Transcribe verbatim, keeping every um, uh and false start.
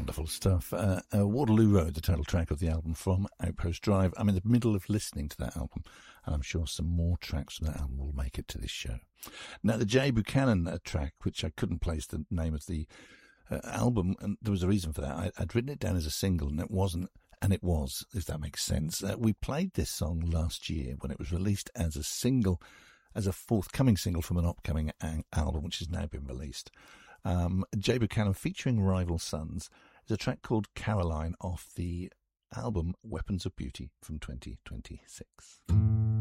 Wonderful stuff. Uh, uh, Waterloo Road, the title track of the album from Outpost Drive. I'm in the middle of listening to that album, and I'm sure some more tracks from that album will make it to this show. Now, the Jay Buchanan uh, track, which I couldn't place the name of the uh, album, and there was a reason for that. I, I'd written it down as a single, and it wasn't, and it was, if that makes sense. Uh, we played this song last year when it was released as a single, as a forthcoming single from an upcoming a- album, which has now been released. Um, Jay Buchanan featuring Rival Sons is a track called Caroline off the album Weapons of Beauty from twenty twenty-six.